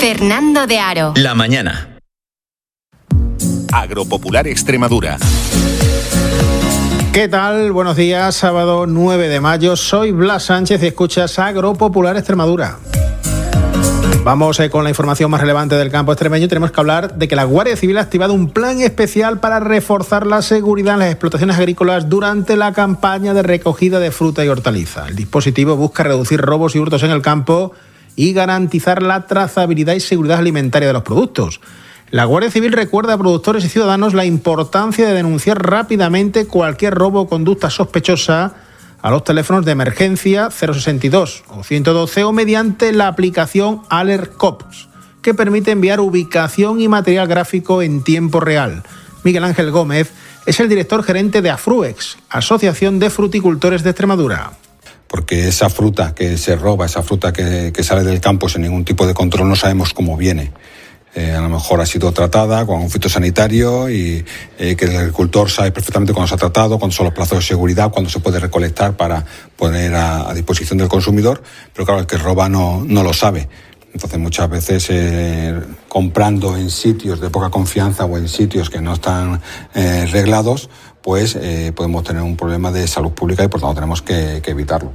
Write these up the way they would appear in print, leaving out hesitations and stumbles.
Fernando de Aro. La mañana. Agropopular Extremadura. ¿Qué tal? Buenos días, sábado 9 de mayo. Soy Blas Sánchez y escuchas Agropopular Extremadura. Vamos con la información más relevante del campo extremeño. Tenemos que hablar de que la Guardia Civil ha activado un plan especial para reforzar la seguridad en las explotaciones agrícolas durante la campaña de recogida de fruta y hortaliza. El dispositivo busca reducir robos y hurtos en el campo y garantizar la trazabilidad y seguridad alimentaria de los productos. La Guardia Civil recuerda a productores y ciudadanos la importancia de denunciar rápidamente cualquier robo o conducta sospechosa a los teléfonos de emergencia 062 o 112 o mediante la aplicación AlertCops, que permite enviar ubicación y material gráfico en tiempo real. Miguel Ángel Gómez es el director gerente de AFRUEX, Asociación de Fruticultores de Extremadura. Porque esa fruta que se roba, esa fruta que sale del campo sin ningún tipo de control, no sabemos cómo viene. A lo mejor ha sido tratada con un fitosanitario y que el agricultor sabe perfectamente cuándo se ha tratado, cuándo son los plazos de seguridad, cuándo se puede recolectar para poner a disposición del consumidor, pero claro, el que roba no lo sabe. Entonces muchas veces comprando en sitios de poca confianza o en sitios que no están reglados, pues podemos tener un problema de salud pública y por tanto tenemos que evitarlo.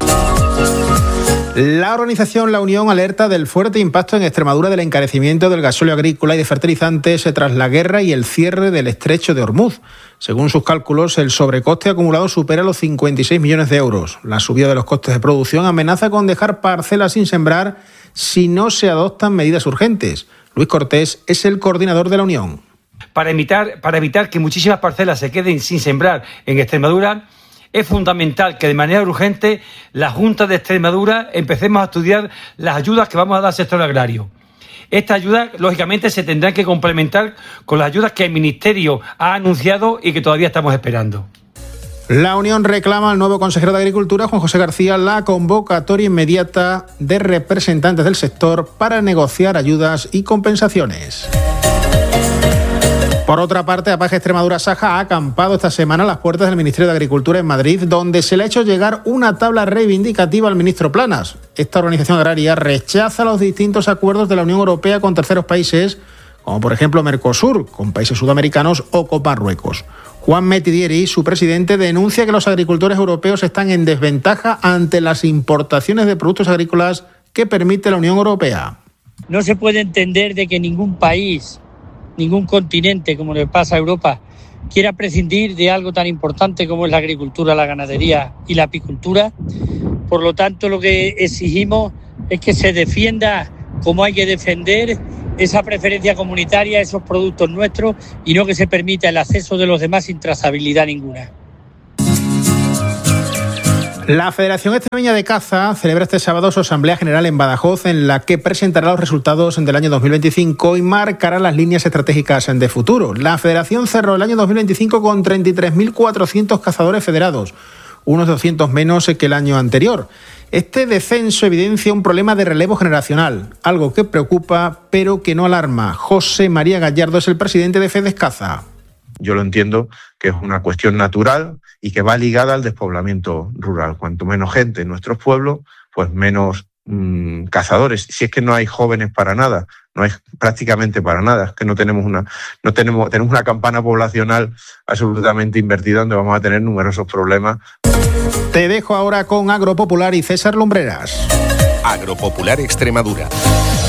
La organización La Unión alerta del fuerte impacto en Extremadura del encarecimiento del gasóleo agrícola y de fertilizantes tras la guerra y el cierre del estrecho de Hormuz. Según sus cálculos, el sobrecoste acumulado supera los 56 millones de euros. La subida de los costes de producción amenaza con dejar parcelas sin sembrar si no se adoptan medidas urgentes. Luis Cortés es el coordinador de La Unión. Para evitar que muchísimas parcelas se queden sin sembrar en Extremadura, es fundamental que de manera urgente la Junta de Extremadura empecemos a estudiar las ayudas que vamos a dar al sector agrario. Estas ayudas, lógicamente, se tendrán que complementar con las ayudas que el Ministerio ha anunciado y que todavía estamos esperando. La Unión reclama al nuevo consejero de Agricultura, Juan José García, la convocatoria inmediata de representantes del sector para negociar ayudas y compensaciones. Por otra parte, APAGE Extremadura Saja ha acampado esta semana a las puertas del Ministerio de Agricultura en Madrid, donde se le ha hecho llegar una tabla reivindicativa al ministro Planas. Esta organización agraria rechaza los distintos acuerdos de la Unión Europea con terceros países, como por ejemplo Mercosur, con países sudamericanos o con Marruecos. Juan Metidieri, su presidente, denuncia que los agricultores europeos están en desventaja ante las importaciones de productos agrícolas que permite la Unión Europea. No se puede entender de que ningún país, ningún continente, como le pasa a Europa, quiera prescindir de algo tan importante como es la agricultura, la ganadería y la apicultura. Por lo tanto, lo que exigimos es que se defienda como hay que defender esa preferencia comunitaria, esos productos nuestros, y no que se permita el acceso de los demás sin trazabilidad ninguna. La Federación Extremeña de Caza celebra este sábado su Asamblea General en Badajoz, en la que presentará los resultados del año 2025 y marcará las líneas estratégicas de futuro. La Federación cerró el año 2025 con 33.400 cazadores federados, unos 200 menos que el año anterior. Este descenso evidencia un problema de relevo generacional, algo que preocupa pero que no alarma. José María Gallardo es el presidente de FedesCaza. Yo lo entiendo que es una cuestión natural y que va ligada al despoblamiento rural. Cuanto menos gente en nuestros pueblos, pues menos cazadores. Si es que no hay jóvenes para nada, no hay prácticamente para nada. Es que tenemos una campana poblacional absolutamente invertida donde vamos a tener numerosos problemas. Te dejo ahora con Agropopular y César Lumbreras. Agropopular Extremadura.